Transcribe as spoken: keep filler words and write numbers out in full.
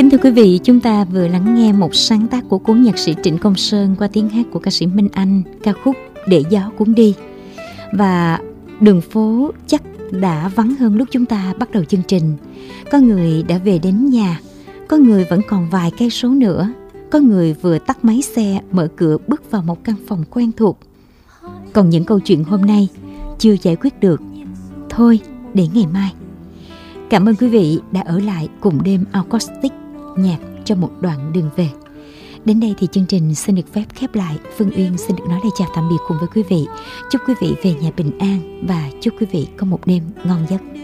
Kính thưa quý vị, chúng ta vừa lắng nghe một sáng tác của cố nhạc sĩ Trịnh Công Sơn qua tiếng hát của ca sĩ Minh Anh, ca khúc Để Gió Cuốn Đi. Và đường phố chắc đã vắng hơn lúc chúng ta bắt đầu chương trình. Có người đã về đến nhà, có người vẫn còn vài cây số nữa, có người vừa tắt máy xe mở cửa bước vào một căn phòng quen thuộc. Còn những câu chuyện hôm nay chưa giải quyết được, thôi để ngày mai. Cảm ơn quý vị đã ở lại cùng đêm acoustic nhạc cho một đoạn đường về. Đến đây thì chương trình xin được phép khép lại. Phương Uyên xin được nói lời chào tạm biệt cùng với quý vị. Chúc quý vị về nhà bình an và chúc quý vị có một đêm ngon giấc.